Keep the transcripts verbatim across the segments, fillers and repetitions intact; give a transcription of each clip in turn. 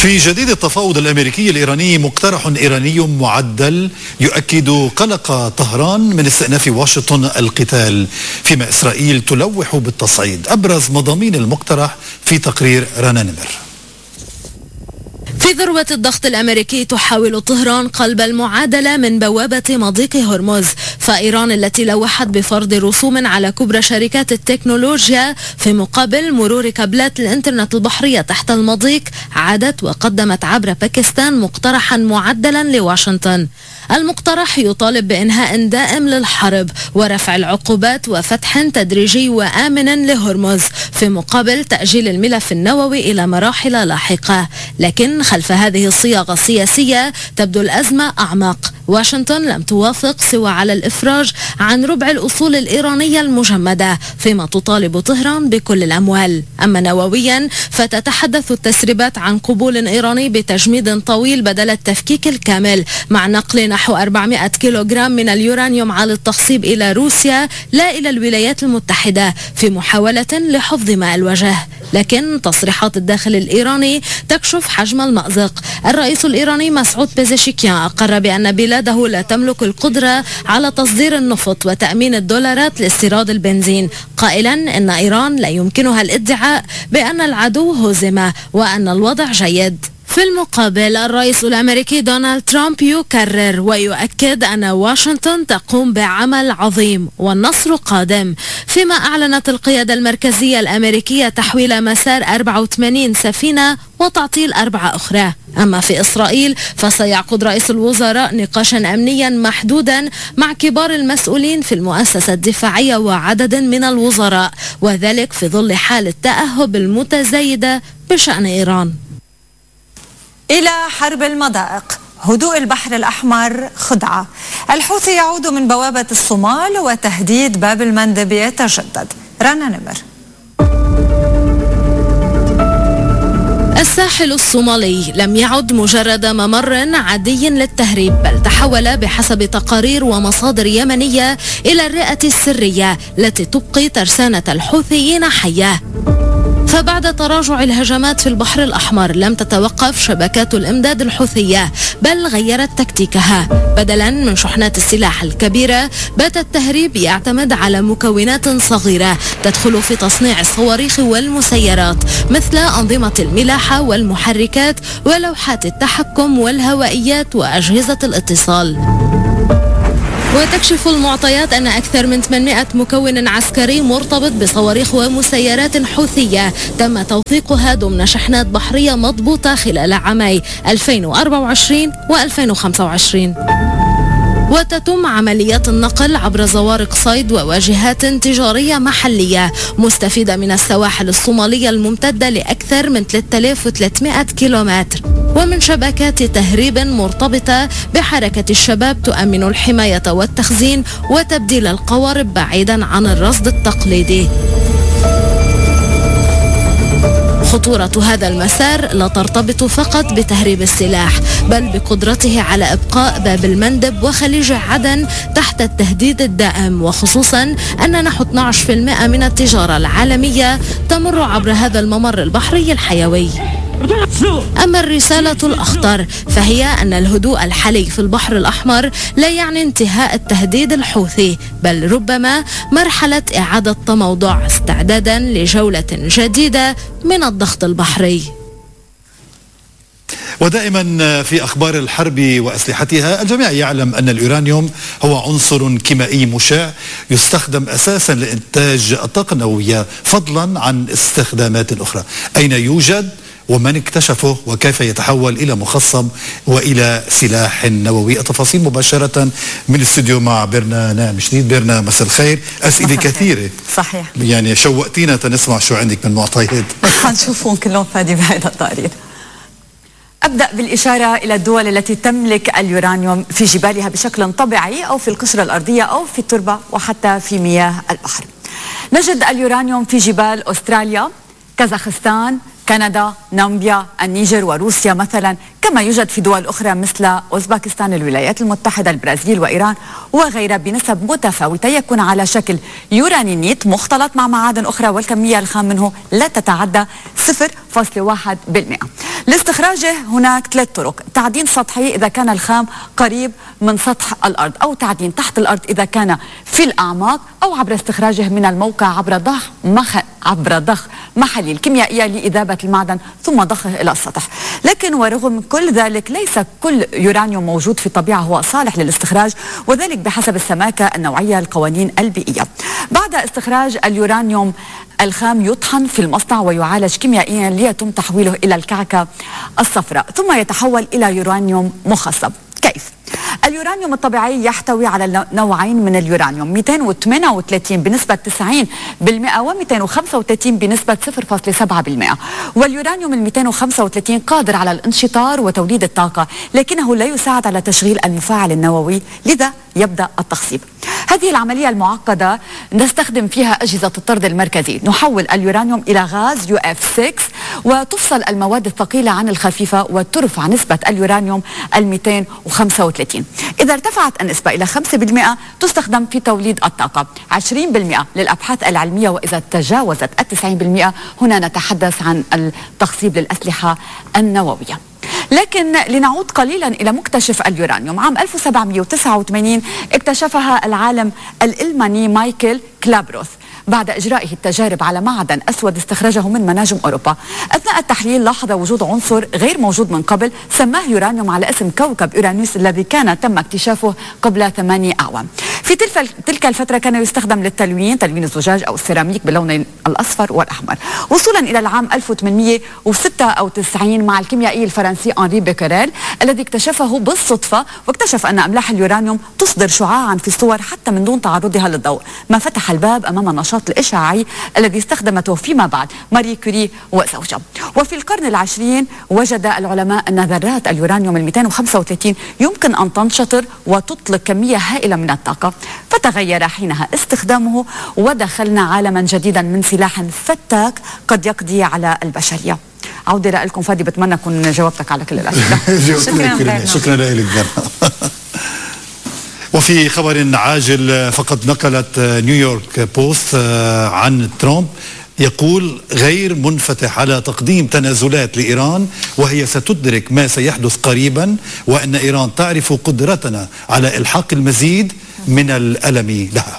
في جديد التفاوض الأمريكي الإيراني مقترح إيراني معدل يؤكد قلق طهران من استئناف واشنطن القتال، فيما إسرائيل تلوح بالتصعيد. أبرز مضامين المقترح في تقرير رنا نمر. في ذروة الضغط الأمريكي تحاول طهران قلب المعادلة من بوابة مضيق هرمز، فإيران التي لوحت بفرض رسوم على كبرى شركات التكنولوجيا في مقابل مرور كابلات الإنترنت البحرية تحت المضيق عادت وقدمت عبر باكستان مقترحا معدلا لواشنطن. المقترح يطالب بإنهاء دائم للحرب ورفع العقوبات وفتح تدريجي وآمن لهرمز في مقابل تأجيل الملف النووي إلى مراحل لاحقة. لكن خلف هذه الصياغة السياسية تبدو الأزمة أعمق. واشنطن لم توافق سوى على الإفراج عن ربع الأصول الإيرانية المجمدة، فيما تطالب طهران بكل الأموال. أما نوويا فتتحدث التسريبات عن قبول إيراني بتجميد طويل بدل التفكيك الكامل، مع نقل نحو أربعمائة كيلوغرام من اليورانيوم على التخصيب إلى روسيا لا إلى الولايات المتحدة في محاولة لحفظ ماء الوجه. لكن تصريحات الداخل الإيراني تكشف حجم المأزق. الرئيس الإيراني مسعود بيزيشكيان أقر بأن بلاده لا تملك القدرة على تصدير النفط وتأمين الدولارات لاستيراد البنزين، قائلا إن إيران لا يمكنها الادعاء بأن العدو هزم وأن الوضع جيد. في المقابل الرئيس الأمريكي دونالد ترامب يكرر ويؤكد أن واشنطن تقوم بعمل عظيم والنصر قادم، فيما أعلنت القيادة المركزية الأمريكية تحويل مسار أربعة وثمانين سفينة وتعطيل أربعة أخرى. أما في إسرائيل فسيعقد رئيس الوزراء نقاشا أمنيا محدودا مع كبار المسؤولين في المؤسسة الدفاعية وعدد من الوزراء، وذلك في ظل حالة التأهب المتزايدة بشأن إيران. إلى حرب المضائق. هدوء البحر الأحمر خدعة. الحوثي يعود من بوابة الصومال وتهديد باب المندب يتجدد. رنا نمر. الساحل الصومالي لم يعد مجرد ممر عادي للتهريب، بل تحول بحسب تقارير ومصادر يمنية إلى الرئة السرية التي تبقي ترسانة الحوثيين حية. فبعد تراجع الهجمات في البحر الأحمر لم تتوقف شبكات الإمداد الحوثية، بل غيرت تكتيكها. بدلا من شحنات السلاح الكبيرة بات التهريب يعتمد على مكونات صغيرة تدخل في تصنيع الصواريخ والمسيرات، مثل أنظمة الملاحة والمحركات ولوحات التحكم والهوائيات وأجهزة الاتصال. وتكشف المعطيات أن أكثر من ثمانمائة مكون عسكري مرتبط بصواريخ ومسيرات حوثية تم توثيقها ضمن شحنات بحرية مضبوطة خلال عامي ألفين وأربعة وعشرين وألفين وخمسة وعشرين. وتتم عمليات النقل عبر زوارق صيد وواجهات تجارية محلية مستفيدة من السواحل الصومالية الممتدة لأكثر من ثلاثة آلاف وثلاثمائة كيلومتر، ومن شبكات تهريب مرتبطة بحركة الشباب تؤمن الحماية والتخزين وتبديل القوارب بعيدا عن الرصد التقليدي. خطورة هذا المسار لا ترتبط فقط بتهريب السلاح، بل بقدرته على إبقاء باب المندب وخليج عدن تحت التهديد الدائم، وخصوصا أن نحو اثني عشر بالمئة من التجارة العالمية تمر عبر هذا الممر البحري الحيوي. أما الرسالة الأخطر فهي أن الهدوء الحالي في البحر الأحمر لا يعني انتهاء التهديد الحوثي، بل ربما مرحلة إعادة تموضع استعدادا لجولة جديدة من الضغط البحري. ودائما في أخبار الحرب وأسلحتها الجميع يعلم أن اليورانيوم هو عنصر كيميائي مشع يستخدم أساسا لإنتاج الطاقة النووية فضلا عن استخدامات أخرى. أين يوجد ومن اكتشفه وكيف يتحول إلى مخصب وإلى سلاح نووي؟ التفاصيل مباشرة من الاستوديو مع بيرنا ناعم شديد. بيرنا مساء الخير. أسئلة كثيرة صحيح، يعني شوقتينا تنسمع شو عندك من معطيات. حنشوفهم كلهم فادي بهذا التقرير. أبدأ بالإشارة إلى الدول التي تملك اليورانيوم في جبالها بشكل طبيعي أو في القشرة الأرضية أو في التربة وحتى في مياه البحر. نجد اليورانيوم في جبال أستراليا، كازاخستان، كندا، نامبيا، النيجر وروسيا مثلا، كما يوجد في دول أخرى مثل أوزباكستان، الولايات المتحدة، البرازيل وإيران وغيرها بنسب متفاوتة، يكون على شكل يورانينيت مختلط مع معادن أخرى، والكمية الخام منه لا تتعدى صفر فاصلة واحد بالمئة. لاستخراجه هناك ثلاث طرق: تعدين سطحي إذا كان الخام قريب من سطح الأرض، أو تعدين تحت الأرض إذا كان في الأعماق، أو عبر استخراجه من الموقع عبر ضخ مخ... عبر ضخ محاليل كيميائية لإذابة المعدن ثم ضخه إلى السطح. لكن ورغم كل ذلك ليس كل يورانيوم موجود في الطبيعة هو صالح للاستخراج، وذلك بحسب السماكة النوعية القوانين البيئية. بعد استخراج اليورانيوم الخام يطحن في المصنع ويعالج كيميائيا ليتم تحويله إلى الكعكة الصفراء ثم يتحول إلى يورانيوم مخصب. كيف؟ اليورانيوم الطبيعي يحتوي على نوعين من اليورانيوم، مئتين وثمانية وثلاثين بنسبة تسعين بالمئة ومئتين وخمسة وثلاثين بنسبة صفر فاصلة سبعة بالمئة. واليورانيوم ال مئتين وخمسة وثلاثين قادر على الانشطار وتوليد الطاقة، لكنه لا يساعد على تشغيل المفاعل النووي، لذا يبدأ التخصيب. هذه العملية المعقدة نستخدم فيها أجهزة الطرد المركزي، نحول اليورانيوم إلى غاز يو إف ستة وتفصل المواد الثقيلة عن الخفيفة وترفع نسبة اليورانيوم ال مئتين وخمسة وثلاثين. إذا ارتفعت النسبة إلى خمسة بالمئة تستخدم في توليد الطاقة، عشرين بالمئة للأبحاث العلمية، وإذا تجاوزت التسعين بالمئة هنا نتحدث عن التخصيب للأسلحة النووية. لكن لنعود قليلا إلى مكتشف اليورانيوم. عام ألف وسبعمئة وتسعة وثمانين اكتشفها العالم الألماني مايكل كلابروث بعد إجرائه التجارب على معدن أسود استخرجه من مناجم أوروبا. أثناء التحليل لاحظ وجود عنصر غير موجود من قبل، سماه يورانيوم على اسم كوكب أورانوس الذي كان تم اكتشافه قبل ثمانية أعوام. في تلك الفترة كان يستخدم للتلوين، تلوين الزجاج أو السيراميك باللونين الأصفر والأحمر، وصولا إلى العام ألف وثمانمئة وستة وتسعين مع الكيميائي الفرنسي أنري بيكريل الذي اكتشفه بالصدفة، واكتشف أن أملاح اليورانيوم تصدر شعاعا في الصور حتى من دون تعرضها للضوء، ما فتح الباب أمام النشاط الإشعاعي الذي استخدمته فيما بعد ماري كوري وزوجها. وفي القرن العشرين وجد العلماء أن ذرات اليورانيوم مئتين وخمسة وثلاثين يمكن أن تنشطر وتطلق كمية هائلة من الطاقة، فتغير حينها استخدامه ودخلنا عالما جديدا من سلاح فتاك قد يقضي على البشرية. عودة لكم فادي، بتمنى أكون جاوبتك على كل الأسئلة. شكرا شكرا لك فيرنا. وفي خبر عاجل، فقد نقلت نيويورك بوست عن ترامب يقول غير منفتح على تقديم تنازلات لإيران، وهي ستدرك ما سيحدث قريبا، وأن إيران تعرف قدرتنا على إلحاق المزيد من الألم لها.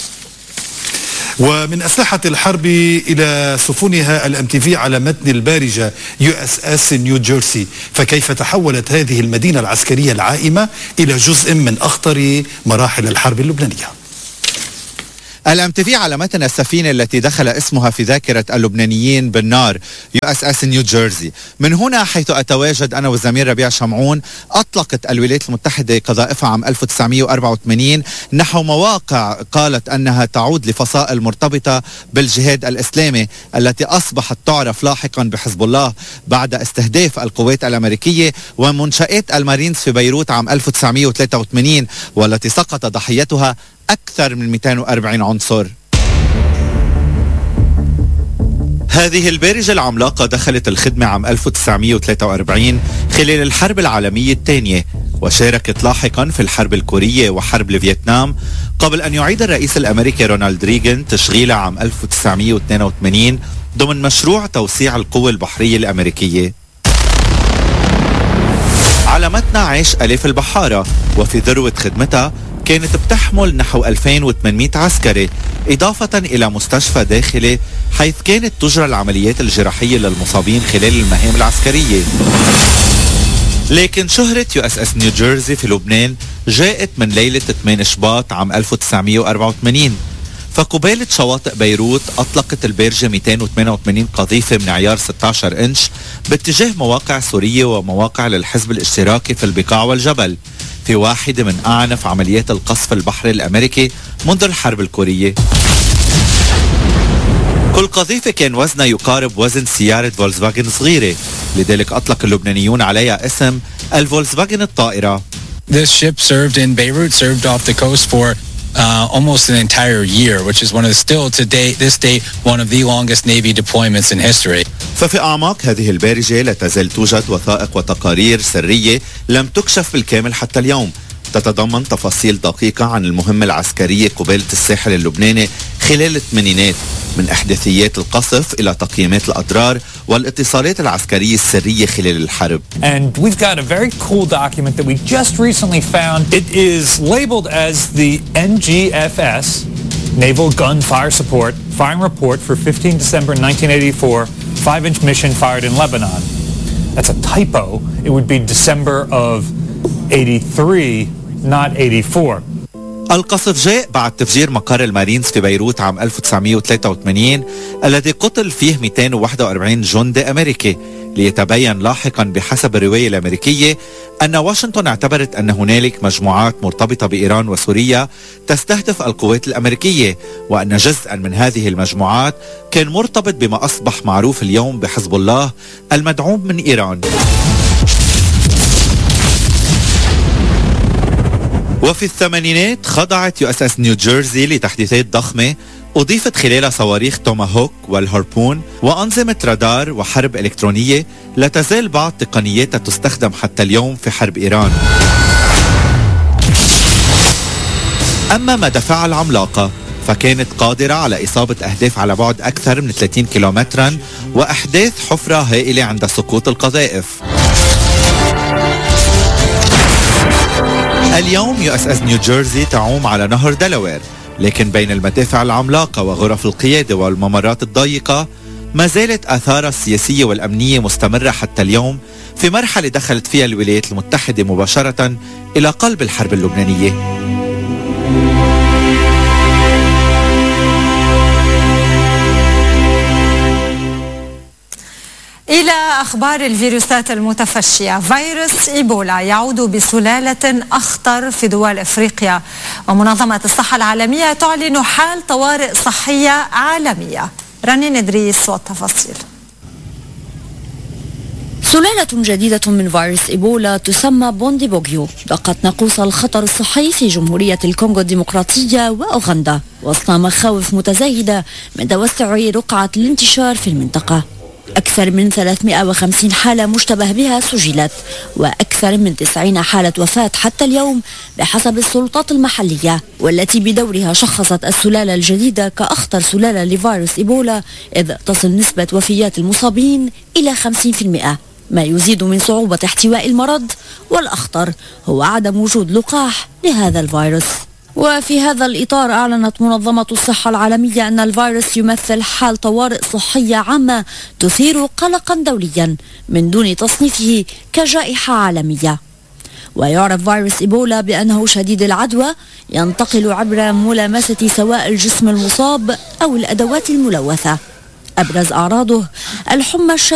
ومن أسلحة الحرب إلى سفنها الام تي في على متن البارجة يو اس اس نيو جيرسي، فكيف تحولت هذه المدينة العسكرية العائمة إلى جزء من أخطر مراحل الحرب اللبنانية؟ الام تي في على متن السفينة التي دخل اسمها في ذاكرة اللبنانيين بالنار يو اس اس نيو جيرسي. من هنا حيث أتواجد أنا والزميل ربيع شمعون، أطلقت الولايات المتحدة قذائفها عام ألف وتسعمئة وأربعة وثمانين نحو مواقع قالت أنها تعود لفصائل مرتبطة بالجهاد الإسلامي التي أصبحت تعرف لاحقا بحزب الله بعد استهداف القوات الأمريكية ومنشآت المارينز في بيروت عام ألف وتسعمئة وثلاثة وثمانين، والتي سقط ضحيتها أكثر من مئتين وأربعين عنصر. هذه البارجة العملاقة دخلت الخدمة عام ألف وتسعمئة وثلاثة وأربعين خلال الحرب العالمية الثانية، وشاركت لاحقا في الحرب الكورية وحرب الفيتنام، قبل أن يعيد الرئيس الأمريكي رونالد ريغان تشغيلها عام ألف وتسعمئة واثنين وثمانين ضمن مشروع توسيع القوة البحرية الأمريكية. على متن عيش ألف البحارة، وفي ذروة خدمتها كانت بتحمل نحو ألفين وثمانمئة عسكري، إضافة إلى مستشفى داخلي حيث كانت تجرى العمليات الجراحية للمصابين خلال المهام العسكرية. لكن شهرة يو اس اس نيو جيرسي في لبنان جاءت من ليلة ثمانية شباط عام ألف وتسعمئة وأربعة وثمانين، فقبالة شواطئ بيروت أطلقت البارجة مئتين وثمانية وثمانين قذيفة من عيار ستة عشر إنش باتجاه مواقع سورية ومواقع للحزب الاشتراكي في البقاع والجبل، في واحدة من أعنف عمليات القصف البحري الأمريكي منذ الحرب الكورية. كل قذيفة كان وزنها يقارب وزن سيارة فولكسفاجن صغيرة، لذلك أطلق اللبنانيون عليها اسم الفولكسفاجن الطائرة. This ship served in Beirut, served off the coast for Uh, almost an entire year, which is one of the, still to date, this date, one of the longest Navy deployments in history. ففي أعماق هذه البارجة لا تزال توجد وثائق وتقارير سرية لم تكشف بالكامل حتى اليوم، تتضمن تفاصيل دقيقة عن المهمة العسكرية قبالة الساحل اللبناني خلال الثمانينات، من إحداثيات القصف إلى تقييمات الأضرار والاتصالات العسكرية السرية خلال الحرب. And we've got a very cool document that we just recently found. It is labeled as the N G F S, Naval Gun Fire Support, Firing Report for fifteenth of December nineteen eighty-four, five inch mission fired in Lebanon. That's a typo. It would be December of eighty-three, not eighty-four. القصف جاء بعد تفجير مقر المارينز في بيروت عام ألف وتسعمئة وثلاثة وثمانين الذي قتل فيه مئتين وواحد وأربعين جندي أمريكي، ليتبين لاحقا بحسب الرواية الأمريكية أن واشنطن اعتبرت أن هنالك مجموعات مرتبطة بإيران وسوريا تستهدف القوات الأمريكية، وأن جزءا من هذه المجموعات كان مرتبط بما أصبح معروف اليوم بحزب الله المدعوم من إيران. وفي الثمانينات خضعت يو اس اس نيو جيرسي لتحديثات ضخمة أضيفت خلالها صواريخ توماهوك والهاربون وأنظمة رادار وحرب إلكترونية لا تزال بعض تقنياتها تستخدم حتى اليوم في حرب إيران. أما مدافعها العملاقة فكانت قادرة على إصابة أهداف على بعد أكثر من ثلاثين كيلومترا وأحداث حفرة هائلة عند سقوط القذائف. اليوم يو اس اس نيو جيرسي تعوم على نهر دلاوير، لكن بين المدافع العملاقة وغرف القيادة والممرات الضيقة ما زالت آثارها السياسية والأمنية مستمرة حتى اليوم، في مرحلة دخلت فيها الولايات المتحدة مباشرة إلى قلب الحرب اللبنانية. إلى أخبار الفيروسات المتفشية. فيروس إيبولا يعود بسلالة أخطر في دول إفريقيا، ومنظمة الصحة العالمية تعلن حال طوارئ صحية عالمية. رنين إدريس والتفاصيل. سلالة جديدة من فيروس إيبولا تسمى بونديبوغيو دقت ناقوس الخطر الصحي في جمهورية الكونغو الديمقراطية وأوغندا، وسط مخاوف متزايدة من توسع رقعة الانتشار في المنطقة. أكثر من ثلاثمئة وخمسين حالة مشتبه بها سجلت، وأكثر من تسعين حالة وفاة حتى اليوم بحسب السلطات المحلية، والتي بدورها شخصت السلالة الجديدة كأخطر سلالة لفيروس إيبولا، إذ تصل نسبة وفيات المصابين إلى خمسين بالمئة، ما يزيد من صعوبة احتواء المرض. والأخطر هو عدم وجود لقاح لهذا الفيروس. وفي هذا الإطار أعلنت منظمة الصحة العالمية أن الفيروس يمثل حال طوارئ صحية عامة تثير قلقا دوليا من دون تصنيفه كجائحة عالمية. ويعرف فيروس إيبولا بأنه شديد العدوى، ينتقل عبر ملامسة سواء الجسم المصاب أو الأدوات الملوثة. أبرز أعراضه الحمى الشديدة